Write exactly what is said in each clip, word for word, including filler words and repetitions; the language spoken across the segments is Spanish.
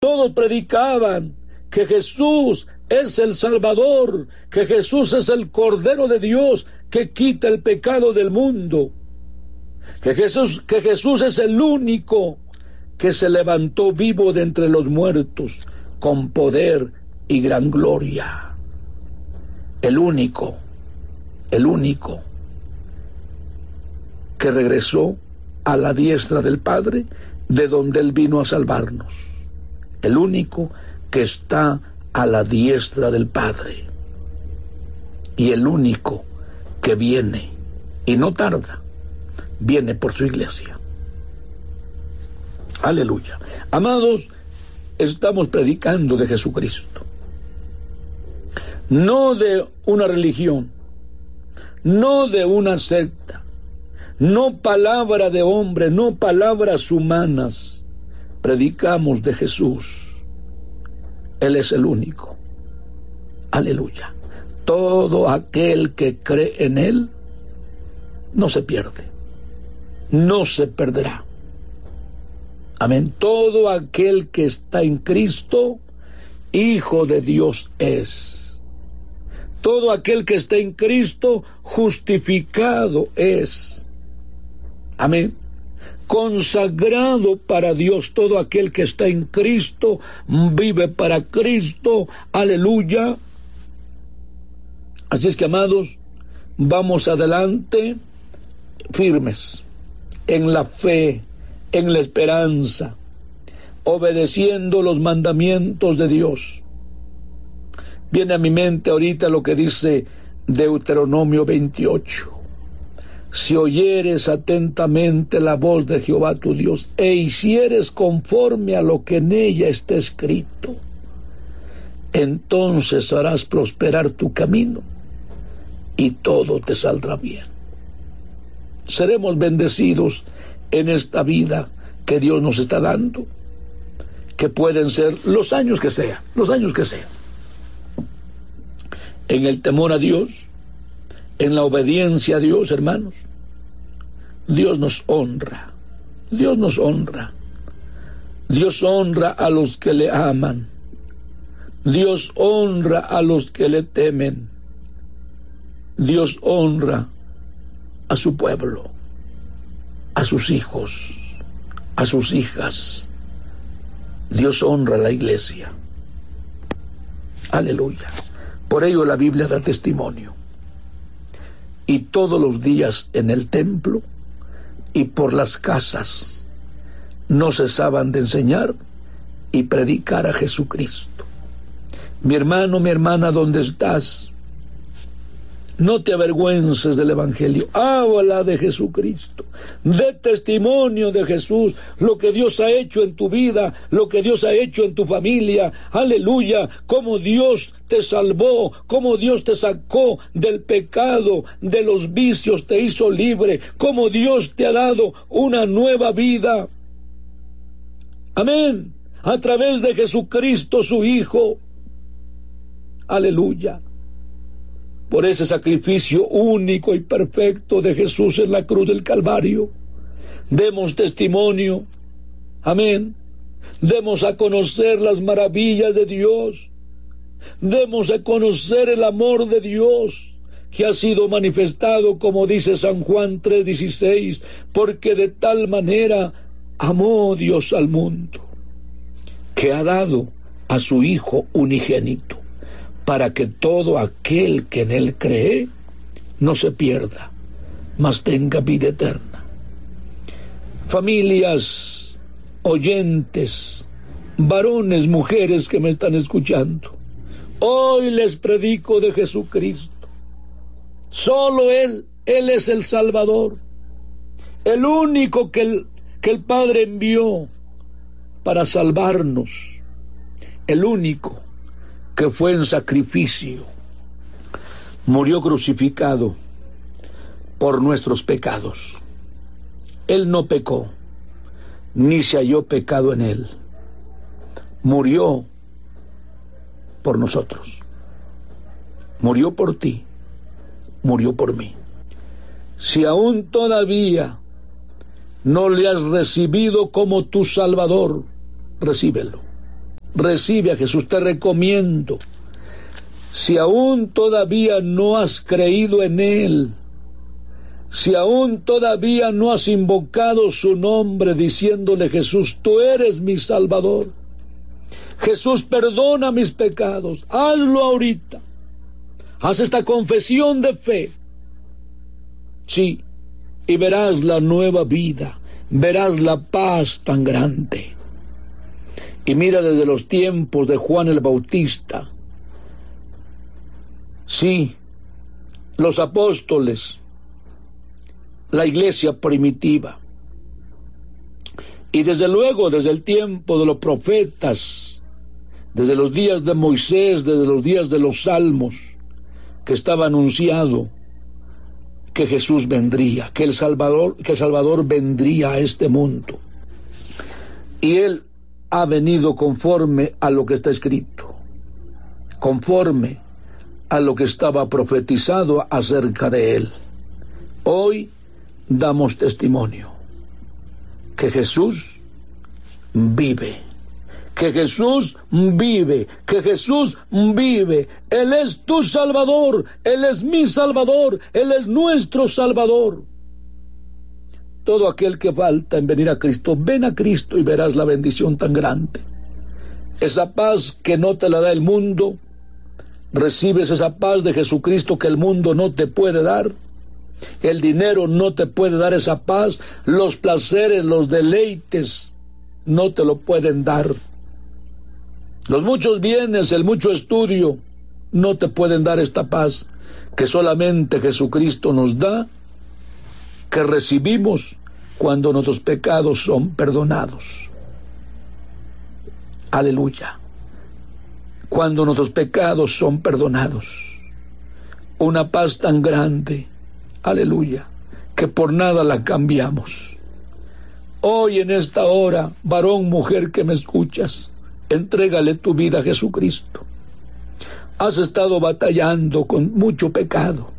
todos predicaban que Jesús es el Salvador, que Jesús es el Cordero de Dios que quita el pecado del mundo, que Jesús, que Jesús es el único que se levantó vivo de entre los muertos con poder y gran gloria. El único, el único que regresó a la diestra del Padre, de donde Él vino a salvarnos. El único que está a la diestra del Padre. Y el único que viene, y no tarda, viene por su iglesia. Aleluya. Amados, estamos predicando de Jesucristo. No de una religión, no de una secta, no palabra de hombre, no palabras humanas. Predicamos de Jesús. Él es el único. Aleluya. Todo aquel que cree en Él no se pierde, no se perderá. Amén. Todo aquel que está en Cristo, hijo de Dios es. Todo aquel que está en Cristo, justificado es. Amén. Consagrado para Dios. Todo aquel que está en Cristo vive para Cristo. Aleluya. Así es que, amados, vamos adelante firmes en la fe, en la esperanza, obedeciendo los mandamientos de Dios. Viene a mi mente ahorita lo que dice Deuteronomio veintiocho. Si oyeres atentamente la voz de Jehová tu Dios, e hicieres conforme a lo que en ella está escrito, entonces harás prosperar tu camino, y todo te saldrá bien. Seremos bendecidos en esta vida que Dios nos está dando, que pueden ser los años que sean, los años que sean. En el temor a Dios, en la obediencia a Dios, hermanos, Dios nos honra, Dios nos honra, Dios honra a los que le aman, Dios honra a los que le temen, Dios honra a su pueblo, a sus hijos, a sus hijas. Dios honra a la iglesia. Aleluya. Por ello la Biblia da testimonio. Y todos los días en el templo y por las casas no cesaban de enseñar y predicar a Jesucristo. Mi hermano, mi hermana, ¿dónde estás? No te avergüences del Evangelio. Habla de Jesucristo. De testimonio de Jesús. Lo que Dios ha hecho en tu vida. Lo que Dios ha hecho en tu familia. Aleluya. Cómo Dios te salvó. Cómo Dios te sacó del pecado, de los vicios, te hizo libre. Cómo Dios te ha dado una nueva vida. Amén. A través de Jesucristo, su Hijo. Aleluya. Por ese sacrificio único y perfecto de Jesús en la cruz del Calvario, demos testimonio, amén, demos a conocer las maravillas de Dios, demos a conocer el amor de Dios, que ha sido manifestado, como dice San Juan tres dieciséis, porque de tal manera amó Dios al mundo, que ha dado a su Hijo unigénito, para que todo aquel que en Él cree no se pierda, mas tenga vida eterna. Familias, oyentes, varones, mujeres que me están escuchando, hoy les predico de Jesucristo. Solo Él, Él es el Salvador, el único que el, que el Padre envió para salvarnos, el único que fue en sacrificio, murió crucificado por nuestros pecados. Él no pecó, ni se halló pecado en Él. Murió por nosotros. Murió por ti, murió por mí. Si aún todavía no le has recibido como tu Salvador, recíbelo. recibe a Jesús. Te recomiendo, si aún todavía no has creído en Él, si aún todavía no has invocado su nombre diciéndole: Jesús, tú eres mi Salvador, Jesús, perdona mis pecados, hazlo ahorita. Haz esta confesión de fe. Sí, y verás la nueva vida, verás la paz tan grande. Y mira, desde los tiempos de Juan el Bautista, sí, los apóstoles, la iglesia primitiva, y desde luego desde el tiempo de los profetas, desde los días de Moisés, desde los días de los Salmos, que estaba anunciado que Jesús vendría, que el Salvador, que el Salvador vendría a este mundo. Y Él ha venido conforme a lo que está escrito, conforme a lo que estaba profetizado acerca de Él. Hoy damos testimonio que Jesús vive, que Jesús vive, que Jesús vive. Él es tu Salvador, Él es mi Salvador, Él es nuestro Salvador. Todo aquel que falta en venir a Cristo, ven a Cristo y verás la bendición tan grande. Esa paz que no te la da el mundo, recibes esa paz de Jesucristo que el mundo no te puede dar. El dinero no te puede dar esa paz, los placeres, los deleites no te lo pueden dar. Los muchos bienes, el mucho estudio no te pueden dar esta paz que solamente Jesucristo nos da, que recibimos cuando nuestros pecados son perdonados. Aleluya. Cuando nuestros pecados son perdonados. Una paz tan grande, aleluya, que por nada la cambiamos. Hoy en esta hora, varón, mujer que me escuchas, entrégale tu vida a Jesucristo. Has estado batallando con mucho pecado.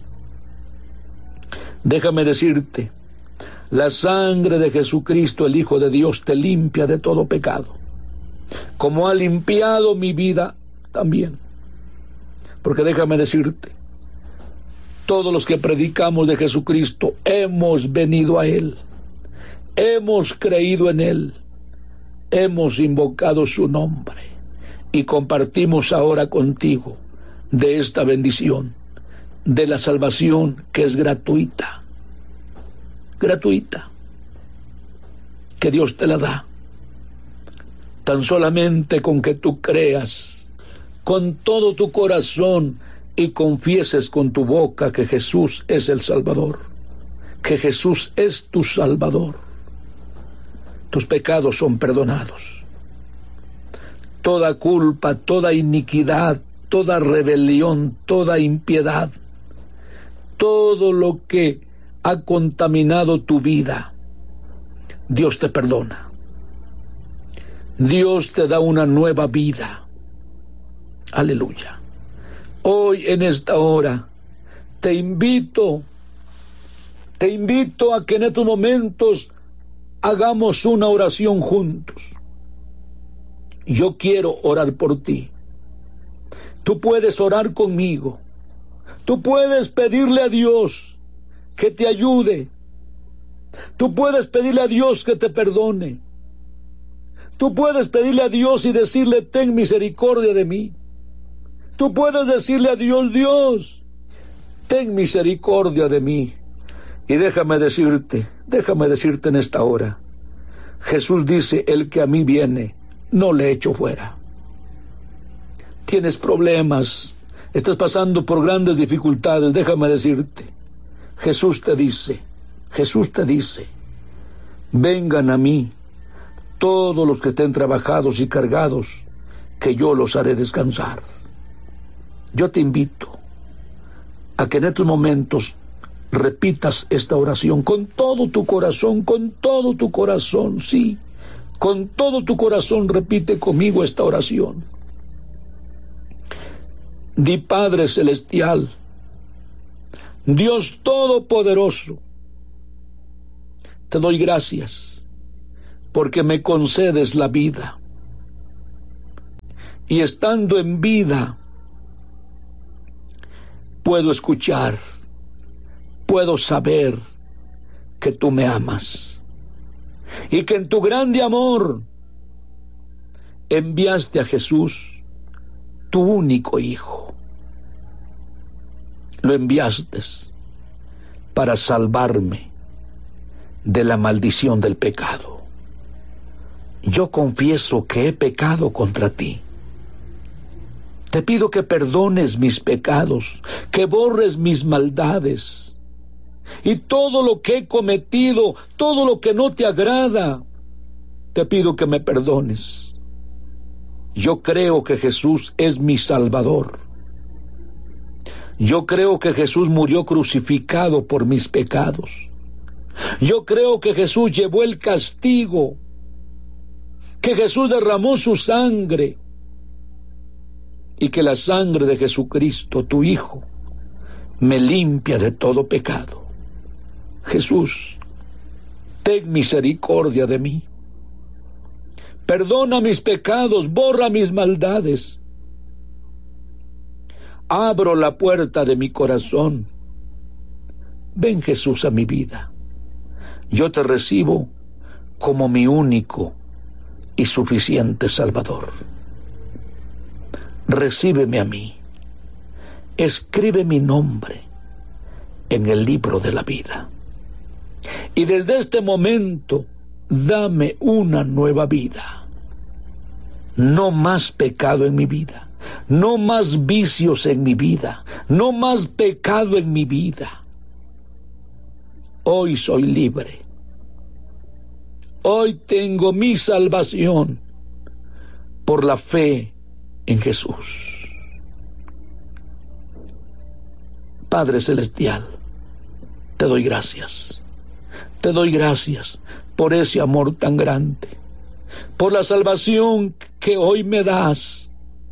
Déjame decirte, la sangre de Jesucristo, el Hijo de Dios, te limpia de todo pecado, como ha limpiado mi vida también. Porque déjame decirte, todos los que predicamos de Jesucristo hemos venido a Él, hemos creído en Él, hemos invocado su nombre y compartimos ahora contigo de esta bendición, de la salvación que es gratuita, gratuita, que Dios te la da, tan solamente con que tú creas con todo tu corazón y confieses con tu boca que Jesús es el Salvador, que Jesús es tu Salvador. Tus pecados son perdonados. Toda culpa, toda iniquidad, toda rebelión, toda impiedad, todo lo que ha contaminado tu vida, Dios te perdona. Dios te da una nueva vida. Aleluya. Hoy en esta hora te invito, te invito a que en estos momentos hagamos una oración juntos. Yo quiero orar por ti. Tú puedes orar conmigo. Tú puedes pedirle a Dios que te ayude. Tú puedes pedirle a Dios que te perdone. Tú puedes pedirle a Dios y decirle: ten misericordia de mí. Tú puedes decirle a Dios: Dios, ten misericordia de mí. Y déjame decirte, déjame decirte en esta hora, Jesús dice: el que a mí viene, no le echo fuera. Tienes problemas, estás pasando por grandes dificultades, déjame decirte, Jesús te dice, Jesús te dice, vengan a mí todos los que estén trabajados y cargados, que yo los haré descansar. Yo te invito a que en estos momentos repitas esta oración con todo tu corazón, con todo tu corazón, sí, con todo tu corazón repite conmigo esta oración. Di: Padre Celestial, Dios Todopoderoso, te doy gracias porque me concedes la vida. y estando en vida, puedo escuchar, puedo saber que tú me amas y que en tu grande amor enviaste a Jesús, tu único Hijo. Lo enviaste para salvarme de la maldición del pecado. Yo confieso que he pecado contra ti. Te pido que perdones mis pecados, que borres mis maldades y todo lo que he cometido, todo lo que no te agrada. Te pido que me perdones. Yo creo que Jesús es mi Salvador. Yo creo que Jesús murió crucificado por mis pecados. Yo creo que Jesús llevó el castigo, que Jesús derramó su sangre y que la sangre de Jesucristo, tu Hijo, me limpia de todo pecado. Jesús, ten misericordia de mí. Perdona mis pecados, borra mis maldades. Abro la puerta de mi corazón. Ven, Jesús, a mi vida. Yo te recibo como mi único y suficiente Salvador. Recíbeme a mí. Escribe mi nombre en el libro de la vida. Y desde este momento, dame una nueva vida. No más pecado en mi vida. No más vicios en mi vida. No más pecado en mi vida. Hoy soy libre. Hoy tengo mi salvación por la fe en Jesús. Padre Celestial, te doy gracias. Te doy gracias por ese amor tan grande, por la salvación que hoy me das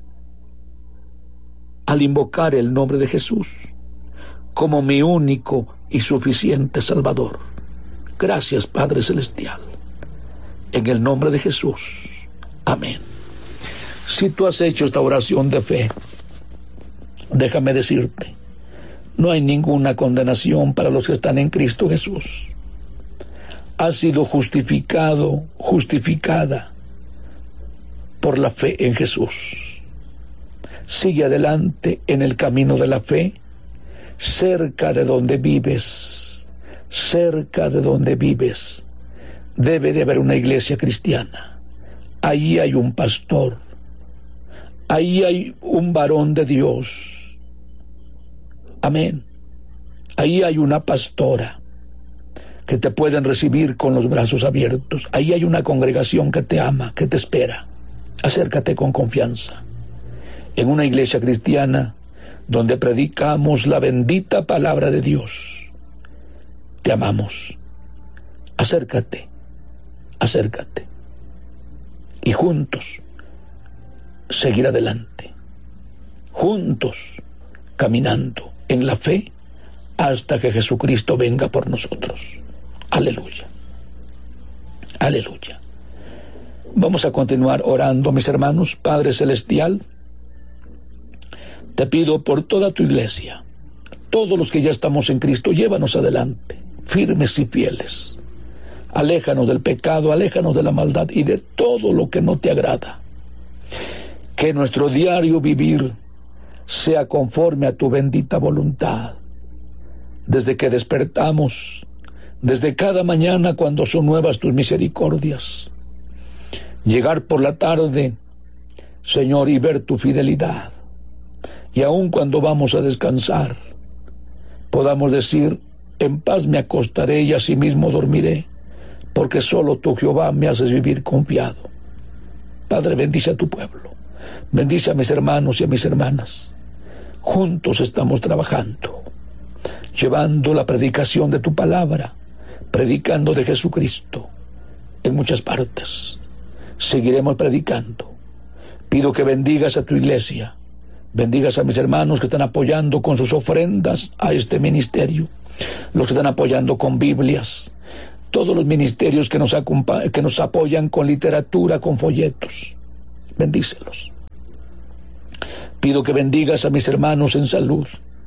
al invocar el nombre de Jesús como mi único y suficiente Salvador. Gracias, Padre Celestial. En el nombre de Jesús. Amén. Si tú has hecho esta oración de fe, déjame decirte, no hay ninguna condenación para los que están en Cristo Jesús. Has sido justificado, justificada por la fe en Jesús. Sigue adelante en el camino de la fe, cerca de donde vives, cerca de donde vives. Debe de haber una iglesia cristiana. Ahí hay un pastor. Ahí hay un varón de Dios. Amén. Ahí hay una pastora que te pueden recibir con los brazos abiertos. Ahí hay una congregación que te ama, que te espera. Acércate con confianza. En una iglesia cristiana donde predicamos la bendita palabra de Dios. Te amamos. Acércate. Acércate. Y juntos seguir adelante. Juntos caminando en la fe hasta que Jesucristo venga por nosotros. Aleluya. Aleluya. Vamos a continuar orando, mis hermanos. Padre Celestial, te pido por toda tu iglesia, todos los que ya estamos en Cristo, llévanos adelante, firmes y fieles. Aléjanos del pecado, aléjanos de la maldad y de todo lo que no te agrada. Que nuestro diario vivir sea conforme a tu bendita voluntad. Desde que despertamos, desde cada mañana cuando son nuevas tus misericordias. Llegar por la tarde, Señor, y ver tu fidelidad. Y aun cuando vamos a descansar, podamos decir, en paz me acostaré y asimismo dormiré, porque solo tú, Jehová, me haces vivir confiado. Padre, bendice a tu pueblo. Bendice a mis hermanos y a mis hermanas. Juntos estamos trabajando, llevando la predicación de tu palabra, predicando de Jesucristo en muchas partes. Seguiremos predicando. Pido que bendigas a tu iglesia, bendigas a mis hermanos que están apoyando con sus ofrendas a este ministerio, los que están apoyando con Biblias, todos los ministerios que nos, acompa- que nos apoyan con literatura, con folletos. Bendícelos. Pido que bendigas a mis hermanos en salud.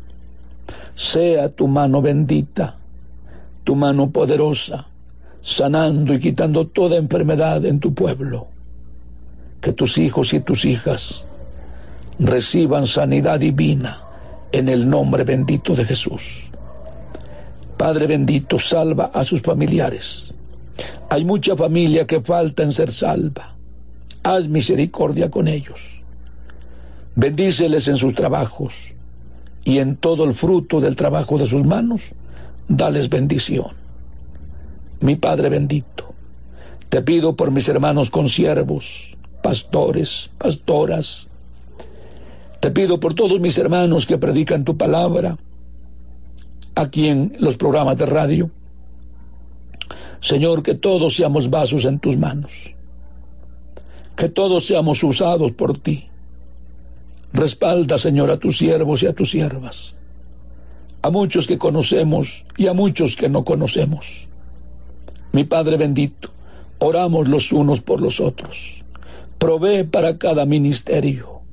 Sea tu mano bendita, tu mano poderosa, sanando y quitando toda enfermedad en tu pueblo. Que tus hijos y tus hijas reciban sanidad divina en el nombre bendito de Jesús. Padre bendito, salva a sus familiares. Hay mucha familia que falta en ser salva. Haz misericordia con ellos. Bendíceles en sus trabajos y en todo el fruto del trabajo de sus manos, dales bendición. Mi Padre bendito, te pido por mis hermanos consiervos, pastores, pastoras. Te pido por todos mis hermanos que predican tu palabra aquí en los programas de radio. Señor, que todos seamos vasos en tus manos, que todos seamos usados por ti. Respalda, Señor, a tus siervos y a tus siervas, a muchos que conocemos y a muchos que no conocemos. Mi Padre bendito, oramos los unos por los otros. Provee para cada ministerio.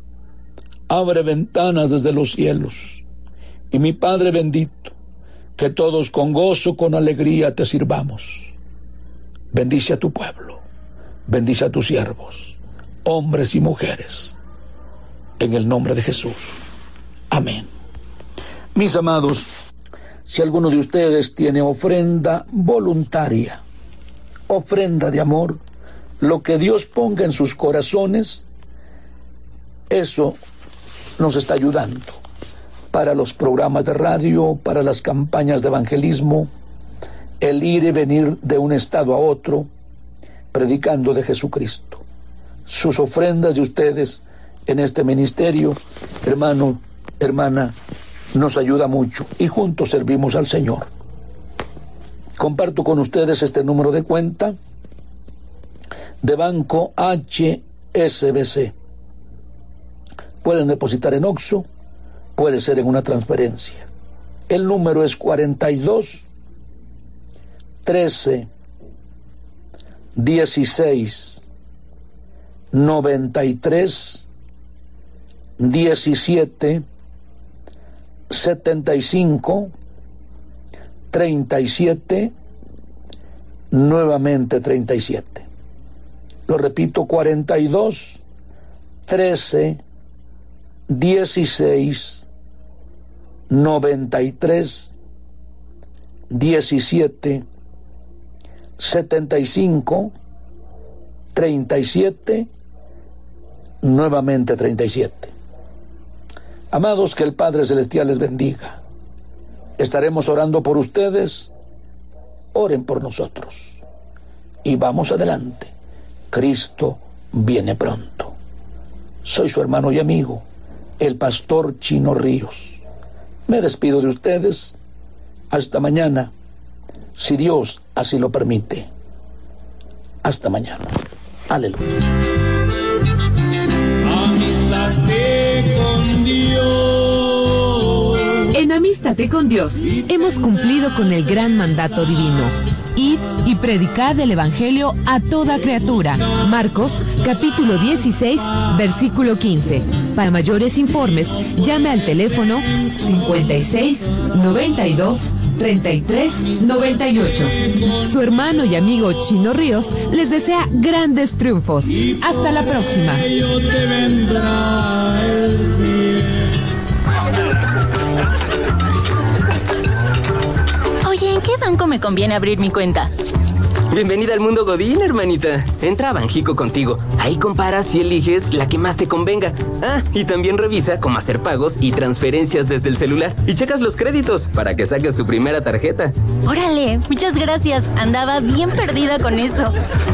Abre ventanas desde los cielos. Y mi Padre bendito, que todos con gozo, con alegría te sirvamos. Bendice a tu pueblo, bendice a tus siervos, hombres y mujeres, en el nombre de Jesús. Amén. Mis amados, si alguno de ustedes tiene ofrenda voluntaria, ofrenda de amor, lo que Dios ponga en sus corazones, eso nos está ayudando para los programas de radio, para las campañas de evangelismo, el ir y venir de un estado a otro, predicando de Jesucristo. Sus ofrendas de ustedes en este ministerio, hermano, hermana, nos ayuda mucho y juntos servimos al Señor. Comparto con ustedes este número de cuenta de Banco H S B C. Pueden depositar en Oxxo, puede ser en una transferencia. El número es cuarenta y dos, trece, dieciséis, noventa y tres, diecisiete, setenta y cinco, treinta y siete, nuevamente treinta y siete. Lo repito, cuarenta y dos, trece, dieciséis, noventa y tres, diecisiete, setenta y cinco, treinta y siete, nuevamente treinta y siete. Amados, que el Padre Celestial les bendiga. Estaremos orando por ustedes. Oren por nosotros. Y vamos adelante. Cristo viene pronto. Soy su hermano y amigo, el pastor Chino Ríos. Me despido de ustedes. Hasta mañana, si Dios así lo permite. Hasta mañana. Aleluya. Amístate con Dios. En Amístate con Dios hemos cumplido con el gran mandato divino. Id y predicad el Evangelio a toda criatura. Marcos, capítulo dieciséis, versículo quince. Para mayores informes, llame al teléfono cincuenta y seis, noventa y dos, treinta y tres, noventa y ocho. Su hermano y amigo Chino Ríos les desea grandes triunfos. Hasta la próxima. Oye, ¿en qué banco me conviene abrir mi cuenta? Bienvenida al mundo Godín, hermanita. Entra a Banjico contigo. Ahí comparas y eliges la que más te convenga. Ah, y también revisa cómo hacer pagos y transferencias desde el celular. Y checas los créditos para que saques tu primera tarjeta. Órale, muchas gracias. Andaba bien perdida con eso.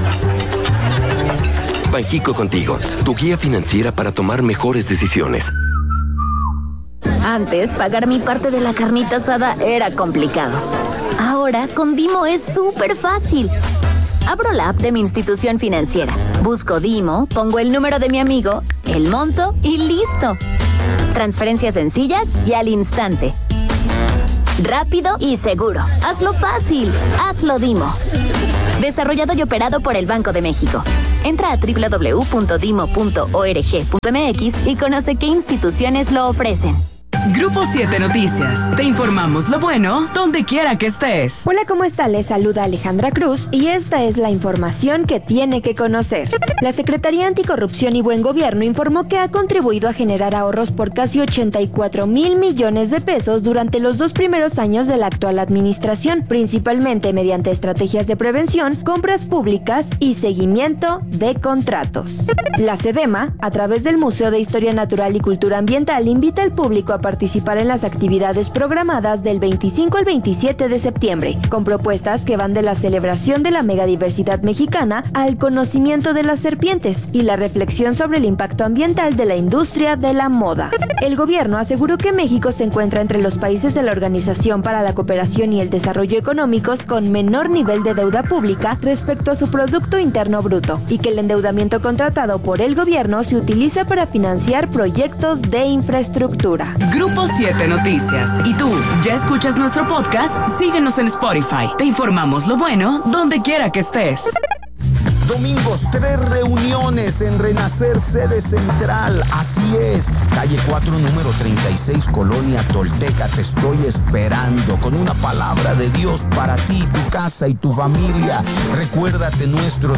Banjico contigo, tu guía financiera para tomar mejores decisiones. Antes, pagar mi parte de la carnita asada era complicado. Ahora, con Dimo es súper fácil. Abro la app de mi institución financiera, busco Dimo, pongo el número de mi amigo, el monto y listo. Transferencias sencillas y al instante. Rápido y seguro. Hazlo fácil. Hazlo Dimo. Desarrollado y operado por el Banco de México. Entra a doble u doble u doble u punto dimo punto org punto eme equis y conoce qué instituciones lo ofrecen. Grupo siete Noticias. Te informamos lo bueno donde quiera que estés. Hola, ¿cómo está? Les saluda Alejandra Cruz y esta es la información que tiene que conocer. La Secretaría Anticorrupción y Buen Gobierno informó que ha contribuido a generar ahorros por casi ochenta y cuatro mil millones de pesos durante los dos primeros años de la actual administración, principalmente mediante estrategias de prevención, compras públicas y seguimiento de contratos. La SEDEMA, a través del Museo de Historia Natural y Cultura Ambiental, invita al público a participar en las actividades programadas del veinticinco al veintisiete de septiembre, con propuestas que van de la celebración de la megadiversidad mexicana al conocimiento de las serpientes y la reflexión sobre el impacto ambiental de la industria de la moda. El gobierno aseguró que México se encuentra entre los países de la Organización para la Cooperación y el Desarrollo Económicos con menor nivel de deuda pública respecto a su Producto Interno Bruto y que el endeudamiento contratado por el gobierno se utiliza para financiar proyectos de infraestructura. Grupo siete Noticias. ¿Y tú, ya escuchas nuestro podcast? Síguenos en Spotify. Te informamos lo bueno donde quiera que estés. Domingos, tres reuniones en Renacer, sede central. Así es, calle cuatro, número treinta y seis, Colonia Tolteca. Te estoy esperando con una palabra de Dios para ti, tu casa y tu familia. Recuérdate nuestros